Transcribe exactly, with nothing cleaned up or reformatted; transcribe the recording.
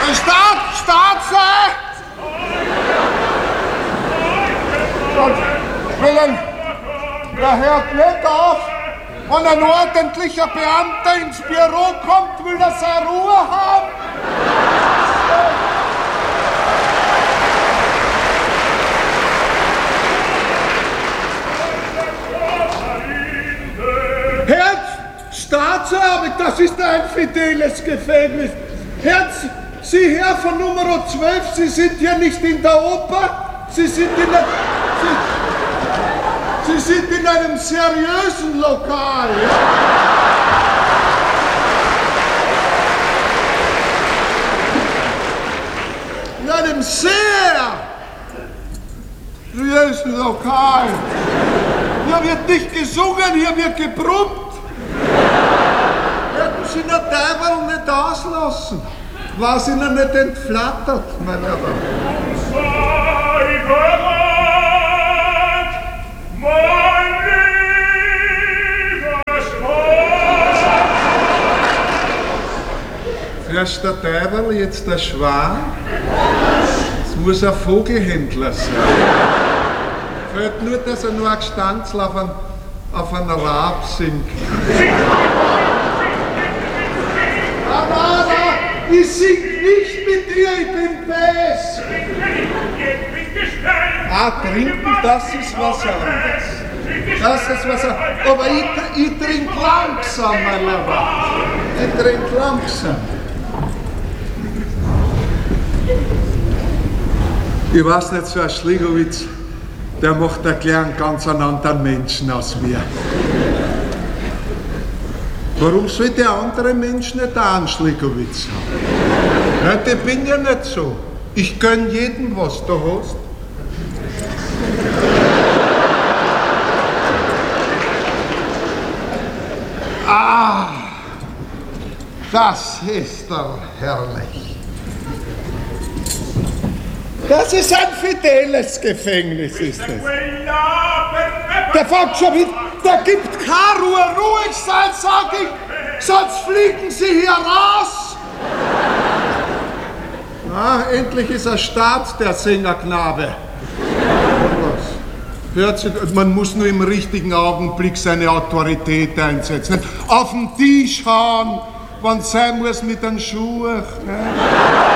Staat, Staatsei! Willen, der hört nicht auf. Wenn ein ordentlicher Beamter ins Büro kommt, will er seine Ruhe haben. Herz, Staatsanwalt, das ist ein fideles Gefängnis. Herz, Sie Herr von Nummer zwölf, Sie sind hier nicht in der Oper, Sie sind in der... Sie, Sie sind in einem seriösen Lokal. Ja? In einem sehr seriösen Lokal. Hier wird nicht gesungen, hier wird gebrummt. Hätten Sie den Teufel nicht auslassen, war es Ihnen nicht entflattert, mein Herr. Mein lieber Schwan! Erst der Teufel, jetzt der Schwan. Es muss ein Vogelhändler sein. Fällt nur, dass er nur ein Gestanzl auf einen, auf einen Rab singt. Nein, nein, nein, ich sing nicht mit dir, ich bin Bess. Ah, trinken, das ist was anderes. Das ist was anderes. Aber ich, ich trinke langsam, mein Lieber. Ich trinke langsam. Ich weiß nicht, so ein Schligowitz, der macht da gleich einen ganz anderen Menschen aus mir. Warum soll der andere Mensch nicht auch einen Schligowitz haben? Nein, ich bin ja nicht so. Ich gönn jedem, was du hast. Ah, das ist doch herrlich. Das ist ein fideles Gefängnis, ist es. Der fängt schon wieder, der gibt keine Ruhe, ruhig sein, sag ich, sonst fliegen Sie hier raus. Ah, endlich ist er Staat, der Sängerknabe. Hört sich, man muss nur im richtigen Augenblick seine Autorität einsetzen. Nicht auf den Tisch hauen, wenn es sein muss mit den Schuhen. Ne?